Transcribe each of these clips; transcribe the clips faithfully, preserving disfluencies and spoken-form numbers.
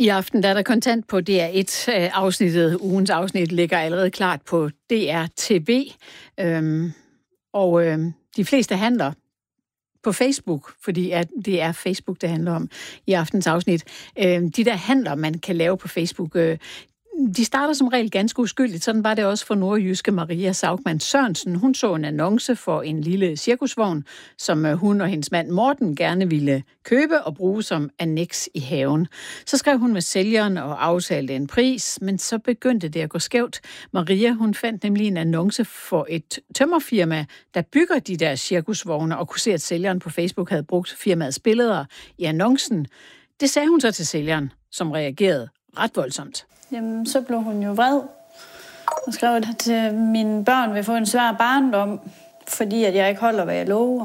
I aften der er der kontant på D R et. Afsnittet, ugens afsnit, ligger allerede klart på D R T V. Øhm, og øhm, de fleste handler på Facebook, fordi at det er Facebook, det handler om i aftens afsnit. Øhm, de der handler, man kan lave på Facebook, øh, de starter som regel ganske uskyldigt. Sådan var det også for nordjyske Maria Saugmann Sørensen. Hun så en annonce for en lille cirkusvogn, som hun og hendes mand Morten gerne ville købe og bruge som anneks i haven. Så skrev hun med sælgeren og aftalte en pris, men så begyndte det at gå skævt. Maria, hun fandt nemlig en annonce for et tømmerfirma, der bygger de der cirkusvogne, og kunne se, at sælgeren på Facebook havde brugt firmaets billeder i annoncen. Det sagde hun så til sælgeren, som reagerede ret voldsomt. Jamen, så blev hun jo vred og skrev, at mine børn vil få en svær barndom, fordi at jeg ikke holder, hvad jeg lover.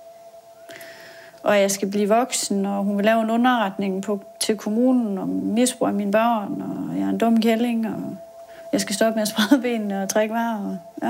Og jeg skal blive voksen, og hun vil lave en underretning på, til kommunen om misbrug af mine børn, og jeg er en dum kælling, og jeg skal stoppe med at sprede benene og trække varer. Og, ja.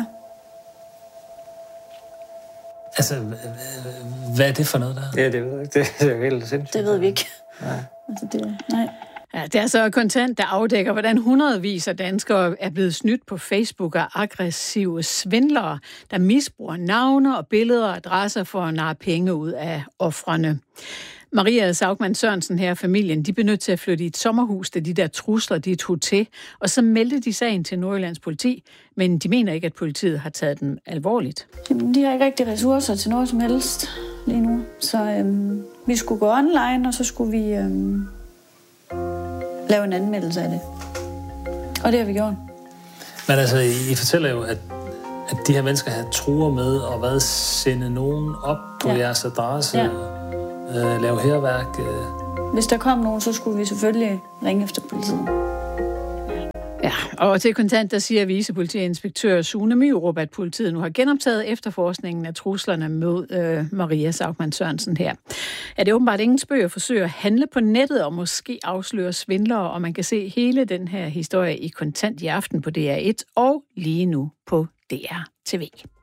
Altså, hvad er det for noget der? Ja, det ved jeg ikke. Det er helt sindssygt. Det ved vi ikke. Nej. Altså, det, nej. Ja, det er så kontant, der afdækker, hvordan hundredvis af danskere er blevet snydt på Facebook af aggressive svindlere, der misbruger navne og billeder og adresser for at narre penge ud af ofrene. Maria Saugmann Sørensen her og familien, de blev nødt til at flytte i et sommerhus, da de der trusler, de tog til, og så meldte de sagen til Nordjyllands politi, men de mener ikke, at politiet har taget den alvorligt. Jamen, de har ikke rigtig ressourcer til noget som helst lige nu, så øhm, vi skulle gå online, og så skulle vi øhm, lave en anmeldelse af det. Og det har vi gjort. Men altså, I fortæller jo, at, at de her mennesker har truer med at hvad, sende nogen op på ja. jeres adresse, ja. øh, lave hærværk. Øh. Hvis der kom nogen, så skulle vi selvfølgelig ringe efter politiet. Ja, og til kontant, der siger vicepolitiinspektør Sune Myrup, at politiet nu har genoptaget efterforskningen af truslerne mod øh, Maria Saugmann Sørensen her. Er det åbenbart ingen spøg at forsøge at handle på nettet og måske afsløre svindlere, og man kan se hele den her historie i kontant i aften på D R et og lige nu på D R T V.